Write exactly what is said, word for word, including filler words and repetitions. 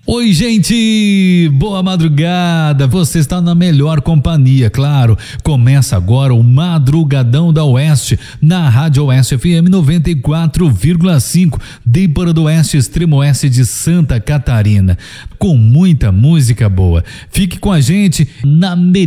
Oi, gente! Boa madrugada! Você está na melhor companhia, claro. Começa agora o Madrugadão da Oeste, na Rádio Oeste F M noventa e quatro vírgula cinco, Deipora do Oeste, extremo oeste de Santa Catarina. Com muita música boa. Fique com a gente na melhor